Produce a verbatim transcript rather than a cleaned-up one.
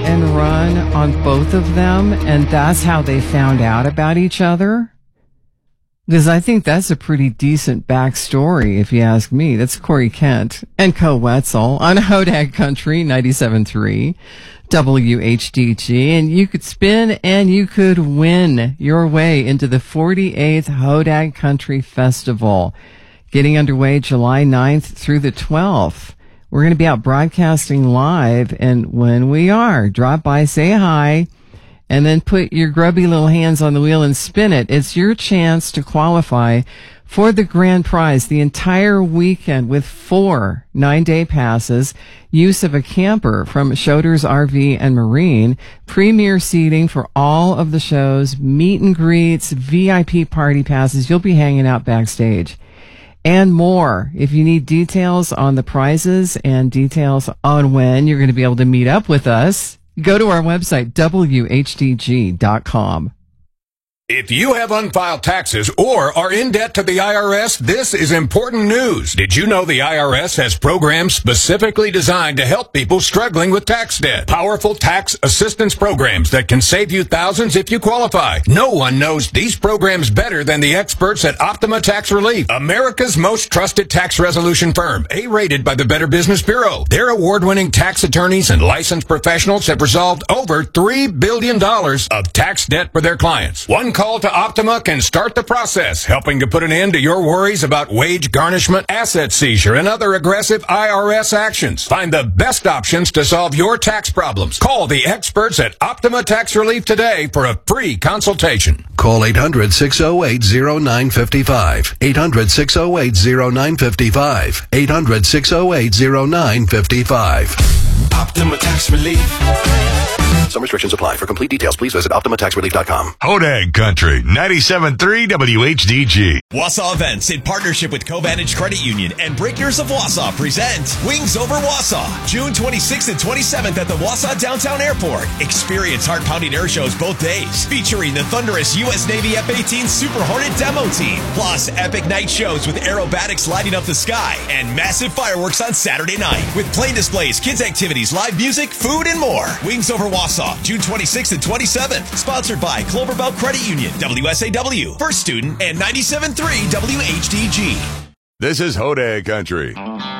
and run on both of them, and that's how they found out about each other? Because I think that's a pretty decent backstory, if you ask me. That's Corey Kent and Co Wetzel on Hodag Country ninety-seven point three W H D G. And you could spin and you could win your way into the forty-eighth Hodag Country Festival, getting underway July ninth through the twelfth. We're going to be out broadcasting live, and when we are, drop by, say hi, and then put your grubby little hands on the wheel and spin it. It's your chance to qualify for the grand prize, the entire weekend with four nine-day passes, use of a camper from Shoders R V and Marine, premier seating for all of the shows, meet and greets, V I P party passes. You'll be hanging out backstage. And more. If you need details on the prizes and details on when you're going to be able to meet up with us, go to our website, W H D G dot com. If you have unfiled taxes or are in debt to the I R S, this is important news. Did you know the I R S has programs specifically designed to help people struggling with tax debt? Powerful tax assistance programs that can save you thousands if you qualify. No one knows these programs better than the experts at Optima Tax Relief, America's most trusted tax resolution firm, A-rated by the Better Business Bureau. Their award-winning tax attorneys and licensed professionals have resolved over three billion dollars of tax debt for their clients. One call to Optima can start the process, helping to put an end to your worries about wage garnishment, asset seizure, and other aggressive I R S actions. Find the best options to solve your tax problems. Call the experts at Optima Tax Relief today for a free consultation. Call eight hundred, six oh eight, oh nine five five. eight hundred, six oh eight, oh nine five five. eight hundred, six oh eight, oh nine five five. Optima Tax Relief. Some restrictions apply. For complete details, please visit Optima Tax Relief dot com. Hodag Country, ninety-seven point three W H D G. Wausau Events, in partnership with Covantage Credit Union and Breakers of Wausau, present Wings Over Wausau, June twenty-sixth and twenty-seventh at the Wausau Downtown Airport. Experience heart-pounding air shows both days, featuring the thunderous U S Navy F eighteen Super Hornet demo team, plus epic night shows with aerobatics lighting up the sky and massive fireworks on Saturday night, with plane displays, kids activities, live music, food, and more. Wings Over Wausau, June twenty-sixth and twenty-seventh. Sponsored by Cloverbelt Credit Union, W S A W, First Student, and ninety-seven point three W H D G. This is Hodag Country.